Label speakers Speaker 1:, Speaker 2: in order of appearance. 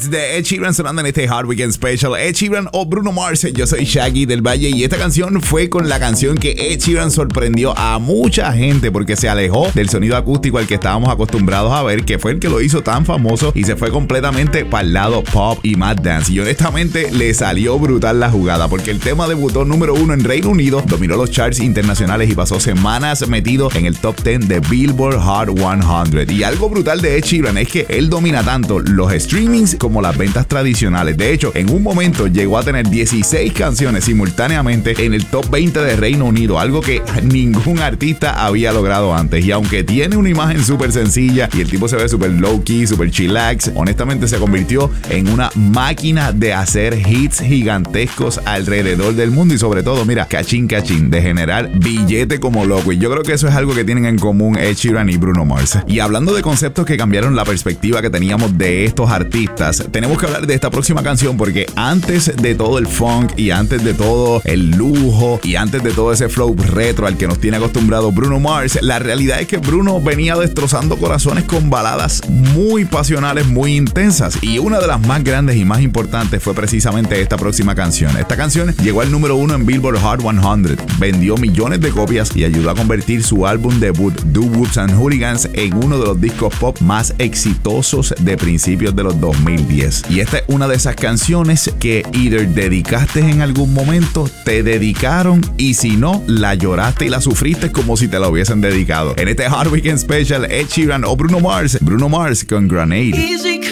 Speaker 1: hits de Ed Sheeran sonando en este Hard Weekend Special. Ed Sheeran o Bruno Mars. Yo soy Shaggy del Valle y esta canción fue con la canción que Ed Sheeran sorprendió a mucha gente porque se alejó del sonido acústico al que estábamos acostumbrados a ver, que fue el que lo hizo tan famoso, y se fue completamente para el lado pop y mad dance. Y honestamente le salió brutal la jugada porque el tema debutó número 1 en Reino Unido, dominó los charts internacionales y pasó semanas metido en el top 10 de Billboard Hot 100. Y algo brutal de Ed Sheeran es que él domina tanto los streamings como las ventas tradicionales. De hecho, en un momento llegó a tener 16 canciones simultáneamente en el top 20 de Reino Unido, algo que ningún artista había logrado antes. Y aunque tiene una imagen súper sencilla y el tipo se ve súper low key, súper chillax, honestamente se convirtió en una máquina de hacer hits gigantescos alrededor del mundo y sobre todo, mira, cachín, de generar billete como loco. Y yo creo que eso es algo que tienen en común Ed Sheeran y Bruno Mars. Y hablando de conceptos que cambiaron la perspectiva que teníamos de estos artistas, tenemos que hablar de esta próxima canción porque antes de todo el funk y antes de todo el lujo y antes de todo ese flow retro al que nos tiene acostumbrado Bruno Mars, la realidad es que Bruno venía destrozando corazones con baladas muy pasionales, muy intensas, y una de las más grandes y más importantes fue precisamente esta próxima canción. Esta canción llegó al número 1 en Billboard Hot 100, vendió millones de copias y ayudó a convertir su álbum debut Do Woops and Hooligans en uno de los discos pop más exitosos de principios de los 2010. Y esta es una de esas canciones que either dedicaste en algún momento, te dedicaron, y si no, la lloraste y la sufriste como si te la hubiesen dedicado. En este Hard Weekend Special, Ed Sheeran o Bruno Mars con Grenade.